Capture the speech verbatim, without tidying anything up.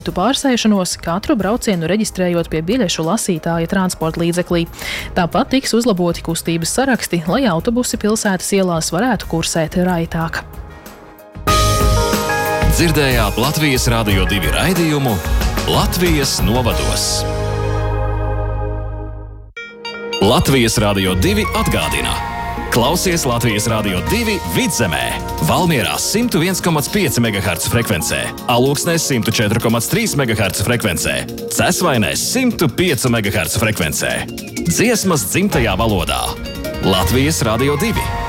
Pārsēšanos katru braucienu reģistrējot pie biļešu lasītāja transporta līdzeklī. Tāpat tiks uzlaboti kustības saraksti, lai autobusi pilsētas ielās varētu kursēt raitāk. Dzirdējāt Latvijas Radio divi raidījumu Latvijas novados. Latvijas Radio divi atgādina. Klausies Latvijas Radio divi Vidzemē, Valmierā simt viens komats pieci megaherca frekvencē, Alūksnē simt četri komats trīs megaherca frekvencē, Cesvainē simt pieci megaherca frekvencē. Dziesmas dzimtajā valodā. Latvijas Radio divi.